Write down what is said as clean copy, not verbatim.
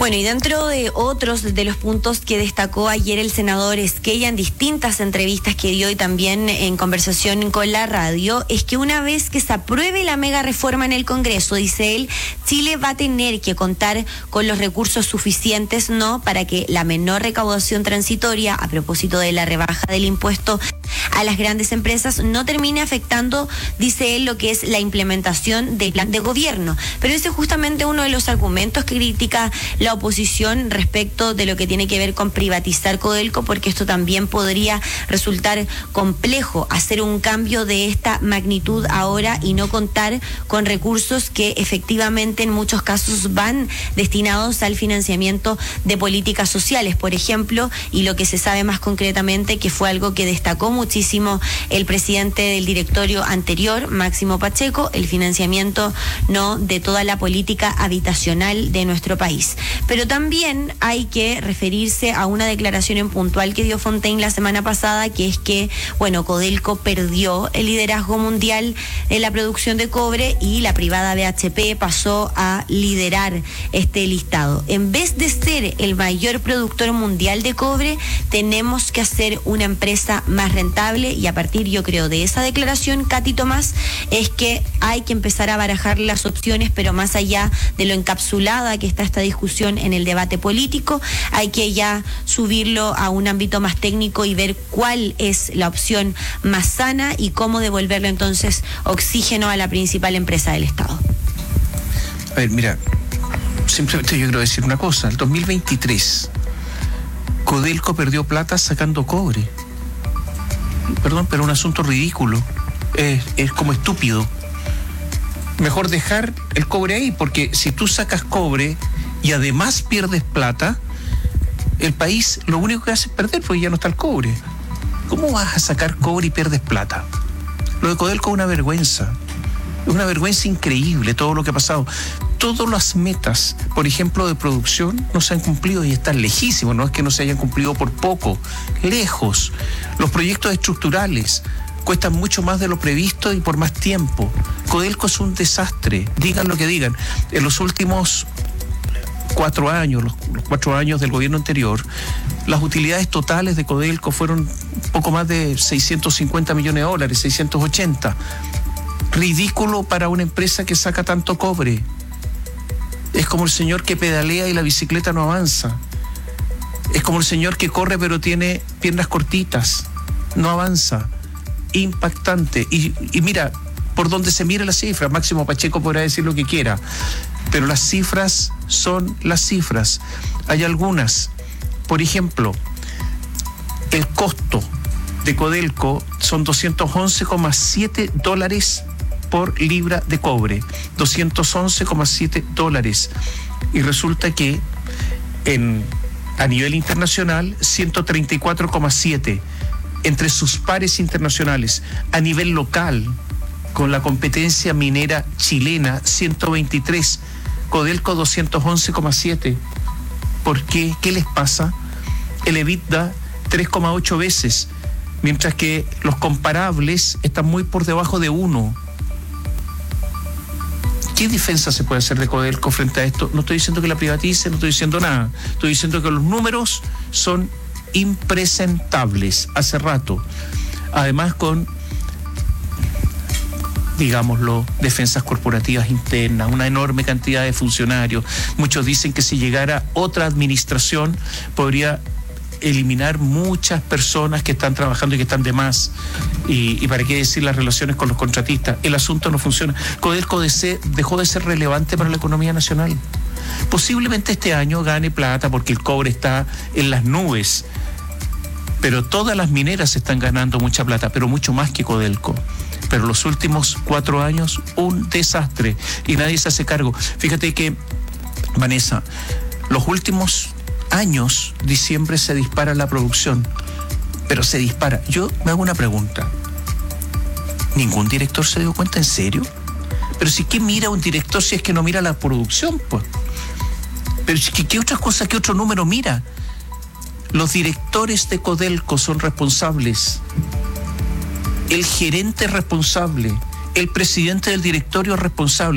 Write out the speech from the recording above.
Bueno, y dentro de otros de los puntos que destacó ayer el senador Esquella en distintas entrevistas que dio y también en conversación con la radio, es que una vez que se apruebe la mega reforma en el Congreso, dice él, Chile va a tener que contar con los recursos suficientes, ¿no?, para que la menor recaudación transitoria, a propósito de la rebaja del impuesto a las grandes empresas, no termine afectando, dice él, lo que es la implementación del plan de gobierno. Pero ese es justamente uno de los argumentos que critica la oposición respecto de lo que tiene que ver con privatizar Codelco, porque esto también podría resultar complejo, hacer un cambio de esta magnitud ahora y no contar con recursos que efectivamente en muchos casos van destinados al financiamiento de políticas sociales, por ejemplo, y lo que se sabe más concretamente, que fue algo que destacó muchísimo el presidente del directorio anterior, Máximo Pacheco, el financiamiento, ¿no?, de toda la política habitacional de nuestro país. Pero también hay que referirse a una declaración en puntual que dio Fontaine la semana pasada, que es que, bueno, Codelco perdió el liderazgo mundial en la producción de cobre y la privada BHP pasó a liderar este listado. En vez de ser el mayor productor mundial de cobre, tenemos que hacer una empresa más rentable, y a partir, yo creo, de esa declaración, Katy Tomás, es que hay que empezar a barajar las opciones, pero más allá de lo encapsulada que está esta discusión en el debate político, hay que ya subirlo a un ámbito más técnico y ver cuál es la opción más sana y cómo devolverle entonces oxígeno a la principal empresa del Estado. A ver, mira, simplemente yo quiero decir una cosa. El 2023 Codelco perdió plata sacando cobre. Perdón, pero un asunto ridículo. Es como estúpido. Mejor dejar el cobre ahí, porque si tú sacas cobre y además pierdes plata, el país lo único que hace es perder, porque ya no está el cobre. ¿Cómo vas a sacar cobre y pierdes plata? Lo de Codelco es una vergüenza. Es una vergüenza increíble todo lo que ha pasado. Todas las metas, por ejemplo, de producción, no se han cumplido y están lejísimos. No es que no se hayan cumplido por poco, lejos. Los proyectos estructurales cuestan mucho más de lo previsto y por más tiempo. Codelco es un desastre, digan lo que digan. En los últimos 4 años, los 4 años del gobierno anterior, las utilidades totales de Codelco fueron poco más de 650 millones de dólares, 680. Ridículo para una empresa que saca tanto cobre. Es como el señor que pedalea y la bicicleta no avanza. Es como el señor que corre pero tiene piernas cortitas, no avanza. Impactante. Y mira, por donde se mire la cifra, Máximo Pacheco podrá decir lo que quiera, pero las cifras son las cifras. Hay algunas, por ejemplo, el costo de Codelco son $211,7 por libra de cobre, $211,7, y resulta que a nivel internacional 134,7 entre sus pares internacionales. A nivel local, con la competencia minera chilena, 123, Codelco 211,7. ¿Por qué? ¿Qué les pasa? El EBITDA 3,8 veces, mientras que los comparables están muy por debajo de 1. ¿Qué defensa se puede hacer de Codelco frente a esto? No estoy diciendo que la privatice, no estoy diciendo nada. Estoy diciendo que los números son impresentables hace rato. Además con, digámoslo, defensas corporativas internas, una enorme cantidad de funcionarios. Muchos dicen que si llegara otra administración podría eliminar muchas personas que están trabajando y que están de más. Y para qué decir las relaciones con los contratistas. El asunto no funciona. Codelco dejó de ser relevante para la economía nacional. Posiblemente este año gane plata porque el cobre está en las nubes, pero todas las mineras están ganando mucha plata, pero mucho más que Codelco. Pero los últimos 4 años, un desastre, y nadie se hace cargo. Fíjate que, Vanessa, los últimos años, diciembre se dispara la producción, pero se dispara. Yo me hago una pregunta. ¿Ningún director se dio cuenta? ¿En serio? Pero si ¿qué mira un director si es que no mira la producción, pues? Pero ¿qué otras cosas, qué otro número mira? Los directores de Codelco son responsables. El gerente es responsable. El presidente del directorio es responsable.